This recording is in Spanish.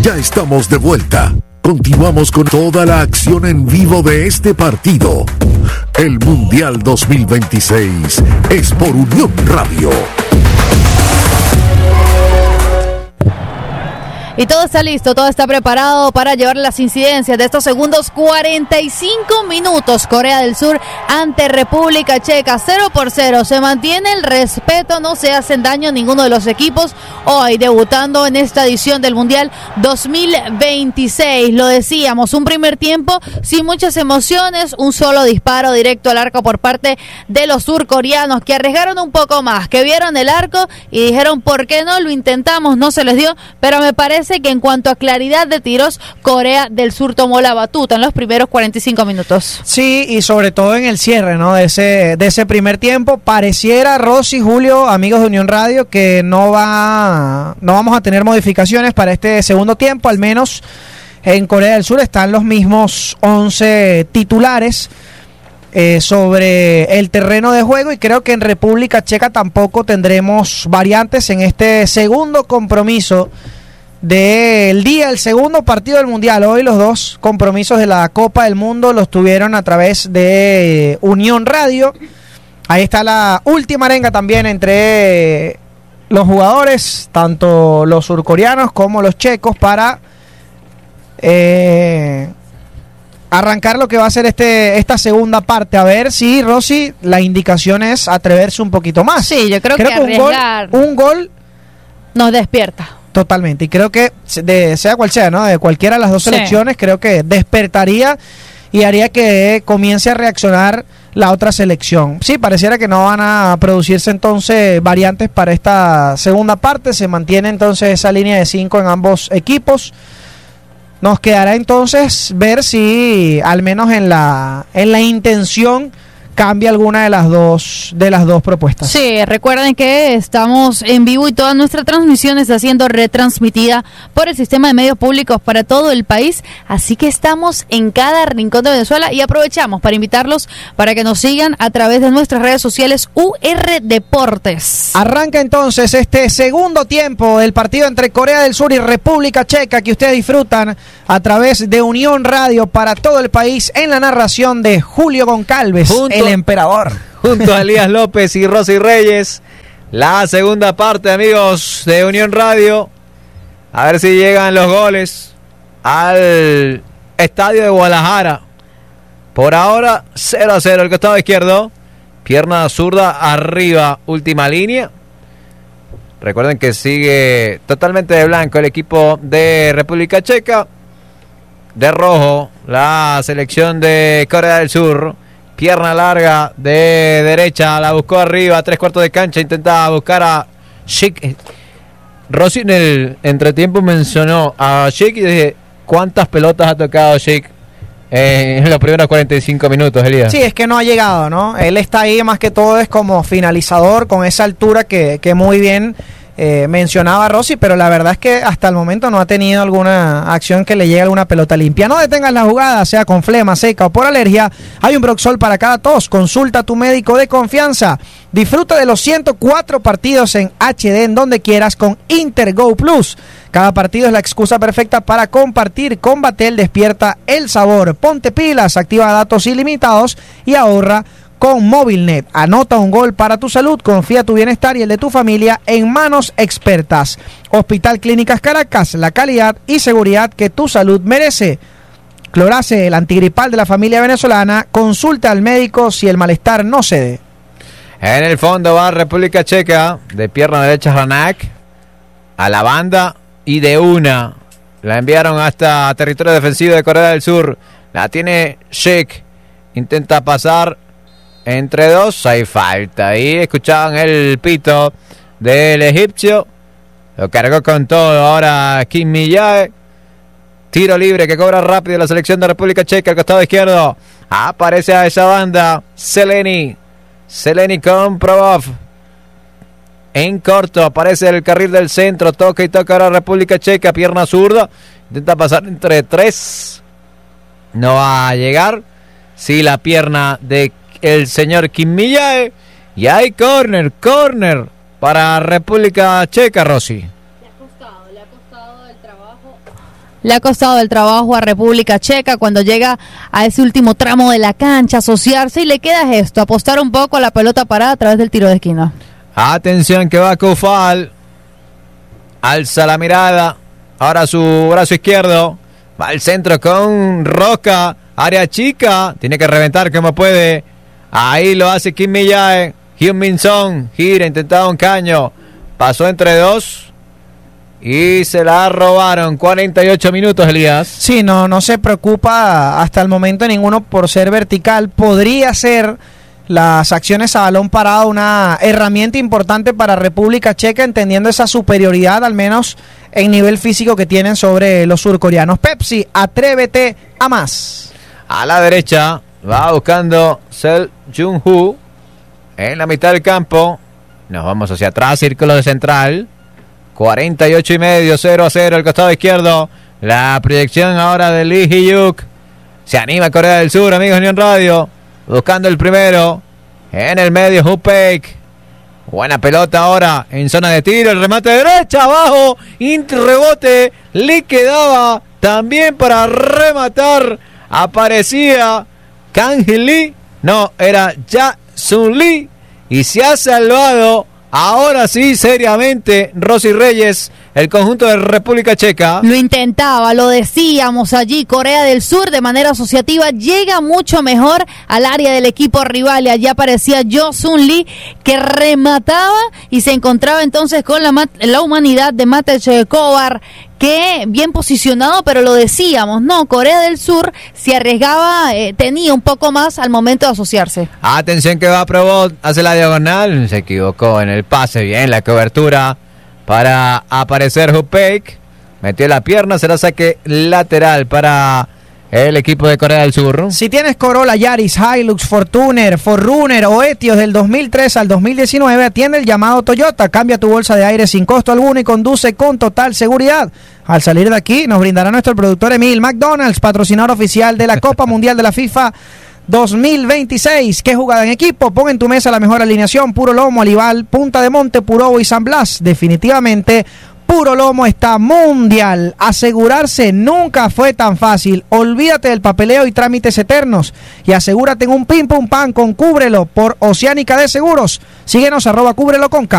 Ya estamos de vuelta. Continuamos con toda la acción en vivo de este partido. El Mundial 2026 es por Unión Radio. Y todo está listo, todo está preparado para llevar las incidencias de estos segundos 45 minutos. Corea del Sur ante República Checa, 0-0. Se mantiene el respeto, no se hacen daño a ninguno de los equipos. Hoy debutando en esta edición del Mundial 2026. Lo decíamos, un primer tiempo sin muchas emociones, un solo disparo directo al arco por parte de los surcoreanos, que arriesgaron un poco más, que vieron el arco y dijeron, ¿por qué no? Lo intentamos, no se les dio, pero me parece que en cuanto a claridad de tiros, Corea del Sur tomó la batuta en los primeros 45 minutos. Sí, y sobre todo en el cierre, ¿no? De ese primer tiempo. Pareciera, Rosy, Julio, amigos de Unión Radio, que no vamos a tener modificaciones para este segundo tiempo. Al menos en Corea del Sur están los mismos 11 titulares sobre el terreno de juego, y creo que en República Checa tampoco tendremos variantes en este segundo compromiso del día, el segundo partido del Mundial. Hoy los dos compromisos de la Copa del Mundo los tuvieron a través de Unión Radio. Ahí está la última arenga también entre los jugadores, tanto los surcoreanos como los checos, para arrancar lo que va a ser esta segunda parte. A ver si, Rosy, la indicación es atreverse un poquito más. Sí, yo creo que arriesgar un gol nos despierta. Totalmente, y creo que sea cual sea, ¿no? De cualquiera de las dos selecciones, creo que despertaría y haría que comience a reaccionar la otra selección. Sí, pareciera que no van a producirse entonces variantes para esta segunda parte. Se mantiene entonces esa línea de 5 en ambos equipos. Nos quedará entonces ver si al menos en la intención cambia alguna de las dos propuestas. Sí, recuerden que estamos en vivo y toda nuestra transmisión está siendo retransmitida por el sistema de medios públicos para todo el país, así que estamos en cada rincón de Venezuela y aprovechamos para invitarlos para que nos sigan a través de nuestras redes sociales UR Deportes. Arranca entonces este segundo tiempo del partido entre Corea del Sur y República Checa, que ustedes disfrutan a través de Unión Radio para todo el país, en la narración de Julio Goncalves, el emperador, junto a Elías López y Rosy Reyes. La segunda parte, amigos de Unión Radio. A ver si llegan los goles al estadio de Guadalajara. Por ahora 0-0 el costado izquierdo, pierna zurda arriba, última línea. Recuerden que sigue totalmente de blanco el equipo de República Checa, de rojo la selección de Corea del Sur. Pierna larga de derecha, la buscó arriba, 3/4 de cancha, intentaba buscar a Sheik. Rosy en el entretiempo mencionó a Sheik y dije, ¿cuántas pelotas ha tocado Sheik en los primeros 45 minutos, Elías? Sí, es que no ha llegado, ¿no? Él está ahí más que todo es como finalizador, con esa altura que muy bien mencionaba Rosy, pero la verdad es que hasta el momento no ha tenido alguna acción que le llegue alguna pelota limpia. No detengas la jugada, sea con flema, seca o por alergia. Hay un Broxol para cada tos. Consulta a tu médico de confianza. Disfruta de los 104 partidos en HD en donde quieras con Intergo Plus. Cada partido es la excusa perfecta para compartir. Con Batel despierta el sabor. Ponte pilas, activa datos ilimitados y ahorra con Movilnet. Anota un gol para tu salud, confía tu bienestar y el de tu familia en manos expertas. Hospital Clínicas Caracas, la calidad y seguridad que tu salud merece. Clorace, el antigripal de la familia venezolana. Consulta al médico si el malestar no cede. En el fondo va República Checa, de pierna derecha Ranak, a la banda y de una. La enviaron hasta territorio defensivo de Corea del Sur. La tiene Sheik, intenta pasar entre dos, hay falta. Ahí escuchaban el pito del egipcio. Lo cargó con todo ahora Kim Mi-jae. Tiro libre que cobra rápido la selección de República Checa, al costado izquierdo. Aparece a esa banda Seleni con Probov. En corto aparece el carril del centro. Toca y toca ahora República Checa, pierna zurda. Intenta pasar entre tres. No va a llegar. Sí, la pierna de el señor Kim Mi-jae. Y hay corner para República Checa, Rosy. Le ha costado el trabajo Le ha costado el trabajo a República Checa cuando llega a ese último tramo de la cancha, asociarse, y le queda esto, apostar un poco a la pelota parada a través del tiro de esquina. Atención que va Koufal. Alza la mirada. Ahora su brazo izquierdo. Va al centro con Roca. Área chica. Tiene que reventar como puede. Ahí lo hace Kim Millae. Hyun-Min Son. Gira, intentaba un caño. Pasó entre dos. Y se la robaron. 48 minutos, Elías. Sí, no se preocupa hasta el momento ninguno por ser vertical. Podría ser las acciones a balón parado una herramienta importante para República Checa, entendiendo esa superioridad, al menos en nivel físico, que tienen sobre los surcoreanos. Pepsi, atrévete a más. A la derecha va buscando Sel Jung-Hoo en la mitad del campo. Nos vamos hacia atrás, círculo de central. 48 y medio, 0-0 al costado izquierdo. La proyección ahora de Lee Hee-yuk. Se anima Corea del Sur, amigos de Unión Radio. Buscando el primero. En el medio, Hupek. Buena pelota ahora en zona de tiro. El remate de derecha, abajo. Rebote. Le quedaba también para rematar. Aparecía Kang Lee. No, era Ja-Sun Lee. Y se ha salvado. Ahora sí, seriamente, Rosy Reyes, el conjunto de República Checa. Lo intentaba, lo decíamos allí, Corea del Sur de manera asociativa llega mucho mejor al área del equipo rival, y allí aparecía Jo-Sun Lee, que remataba y se encontraba entonces con la humanidad de Matej Kovar, que bien posicionado, pero lo decíamos, no, Corea del Sur se arriesgaba, tenía un poco más al momento de asociarse. Atención que va Probot, hace la diagonal, se equivocó en el pase, bien la cobertura para aparecer Hupek, metió la pierna, será saque lateral para el equipo de Corea del Sur. Si tienes Corolla, Yaris, Hilux, Fortuner o Etios del 2003 al 2019, atiende el llamado Toyota. Cambia tu bolsa de aire sin costo alguno y conduce con total seguridad. Al salir de aquí nos brindará nuestro productor Emil McDonald's, patrocinador oficial de la Copa Mundial de la FIFA 2026. ¿Qué jugada en equipo? Pon en tu mesa la mejor alineación: Puro Lomo, Alival, Punta de Monte, Purobo y San Blas. Definitivamente Puro Lomo está mundial. Asegurarse nunca fue tan fácil. Olvídate del papeleo y trámites eternos y asegúrate en un pim pum pam con Cúbrelo por Oceánica de Seguros. Síguenos @Cúbrelo con K.